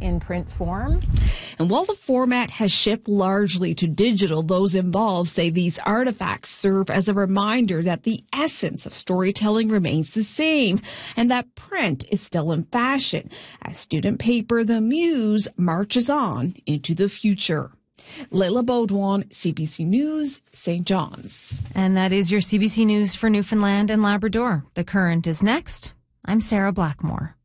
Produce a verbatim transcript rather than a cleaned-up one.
in print form. And while the format has shifted largely to digital, those involved say these artifacts serve as a reminder that the essence of storytelling remains the same and that print is still in fashion as student paper The Muse marches on into the future. Leila Baudouin, C B C News, Saint John's. And that is your C B C News for Newfoundland and Labrador. The Current is next. I'm Sarah Blackmore.